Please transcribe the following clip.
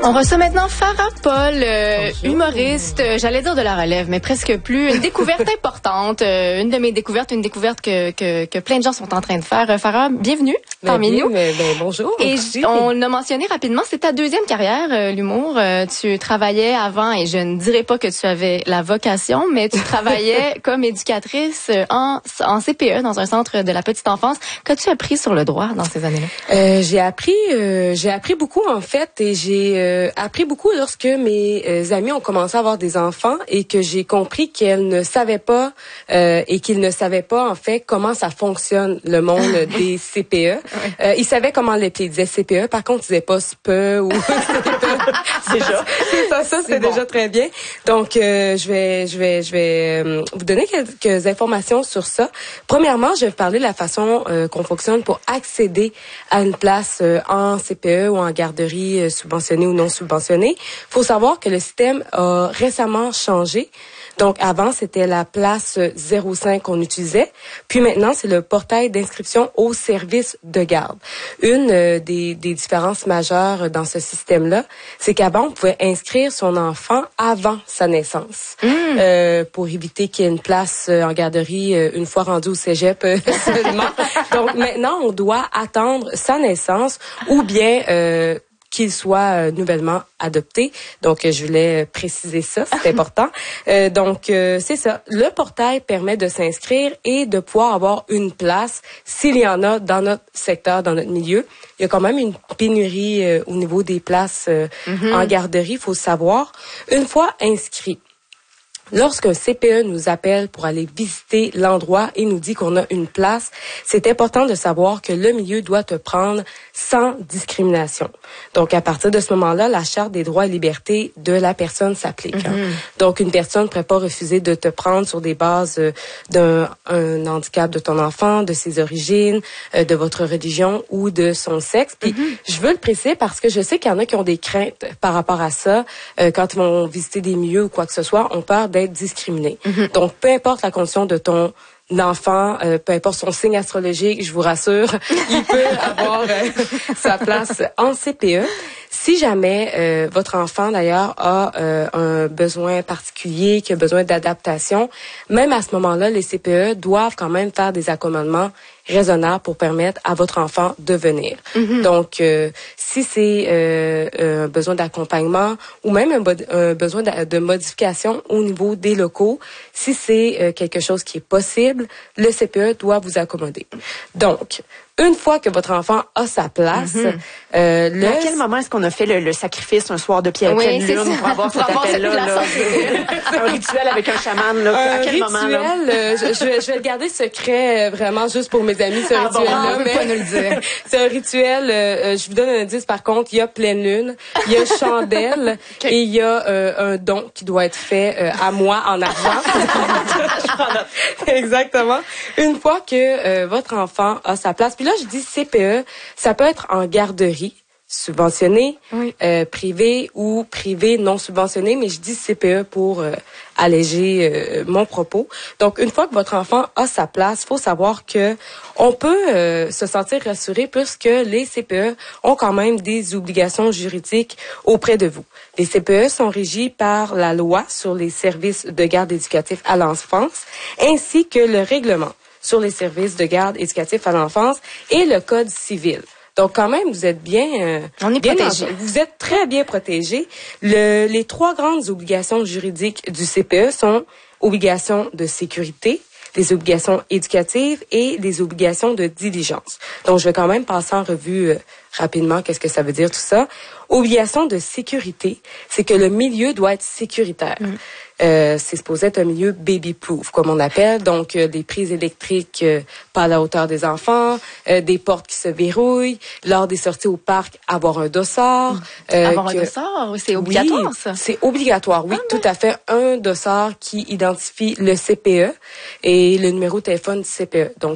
On reçoit maintenant Farah Paul, humoriste, j'allais dire de la relève, mais presque plus. Une découverte importante, une de mes découvertes, une découverte que plein de gens sont en train de faire. Farah, bienvenue parmi nous. Bonjour. Et on a mentionné rapidement, c'est ta deuxième carrière, l'humour. Tu travaillais avant, et je ne dirais pas que tu avais la vocation, mais tu travaillais comme éducatrice en CPE, dans un centre de la petite enfance. Qu'as-tu appris sur le droit dans ces années-là? J'ai appris beaucoup en fait, et j'ai appris beaucoup lorsque mes amis ont commencé à avoir des enfants et que j'ai compris qu'elles ne savaient pas et qu'ils ne savaient pas en fait comment ça fonctionne le monde des CPE. Ils savaient comment l'appeler, ils disaient CPE, par contre ils disaient pas SPE ou Déjà. ça c'est déjà très bien. Donc je vais vous donner quelques informations sur ça. Premièrement, je vais vous parler de la façon qu'on fonctionne pour accéder à une place en CPE ou en garderie subventionnée ou non subventionnée. Il faut savoir que le système a récemment changé. Donc, avant, c'était la place 05 qu'on utilisait. Puis maintenant, c'est le portail d'inscription au service de garde. Une des différences majeures dans ce système-là, c'est qu'avant, on pouvait inscrire son enfant avant sa naissance pour éviter qu'il y ait une place en garderie une fois rendu au cégep seulement. Donc, maintenant, on doit attendre sa naissance ou bien qu'il soit nouvellement adopté. Donc, je voulais préciser ça, c'est important. C'est ça. Le portail permet de s'inscrire et de pouvoir avoir une place s'il y en a dans notre secteur, dans notre milieu. Il y a quand même une pénurie au niveau des places en garderie, il faut savoir. Une fois inscrit, lorsqu'un CPE nous appelle pour aller visiter l'endroit et nous dit qu'on a une place, c'est important de savoir que le milieu doit te prendre sans discrimination. Donc, à partir de ce moment-là, la Charte des droits et libertés de la personne s'applique. Donc, une personne ne pourrait pas refuser de te prendre sur des bases d'un handicap de ton enfant, de ses origines, de votre religion ou de son sexe. Puis, je veux le préciser parce que je sais qu'il y en a qui ont des craintes par rapport à ça. Quand ils vont visiter des milieux ou quoi que ce soit, on peur d'être discriminé. Donc, peu importe la condition de ton enfant, peu importe son signe astrologique, je vous rassure, il peut avoir sa place en CPE. Si jamais votre enfant, d'ailleurs, a un besoin particulier, qui a besoin d'adaptation, même à ce moment-là, les CPE doivent quand même faire des accommodements raisonnables pour permettre à votre enfant de venir. Donc, si c'est un besoin d'accompagnement ou même un besoin de modification au niveau des locaux, si c'est quelque chose qui est possible, le CPE doit vous accommoder. Donc, une fois que votre enfant a sa place, à quel moment est-ce qu'on a fait le sacrifice un soir de pleine lune pour avoir cet appel-là? Un rituel avec un chaman, là. À quel moment, là? Je vais le garder secret vraiment juste pour mes amis, ce rituel-là. On peut pas nous le dire. C'est un rituel, je vous donne un indice par contre, il y a pleine lune, il y a chandelle et il y a un don qui doit être fait à moi en argent. Exactement. Une fois que votre enfant a sa place, puis là je dis CPE, ça peut être en garderie subventionné, privé ou privé non subventionné, mais je dis CPE pour alléger mon propos. Donc, une fois que votre enfant a sa place, faut savoir que on peut se sentir rassuré puisque les CPE ont quand même des obligations juridiques auprès de vous. Les CPE sont régis par la loi sur les services de garde éducatifs à l'enfance, ainsi que le règlement sur les services de garde éducatifs à l'enfance et le Code civil. Donc, quand même, vous êtes bien... on est protégé. Vous êtes très bien protégé. Les trois grandes obligations juridiques du CPE sont obligations de sécurité, les obligations éducatives et les obligations de diligence. Donc, je vais quand même passer en revue rapidement qu'est-ce que ça veut dire tout ça. Obligation de sécurité, c'est que le milieu doit être sécuritaire. C'est supposé être un milieu baby-proof, comme on appelle. Donc, des prises électriques pas à la hauteur des enfants, des portes qui se verrouillent, lors des sorties au parc, avoir un dossard. Avoir un dossard, c'est obligatoire, ça? C'est obligatoire, oui, tout à fait. Un dossard qui identifie le CPE et le numéro de téléphone du CPE. Donc,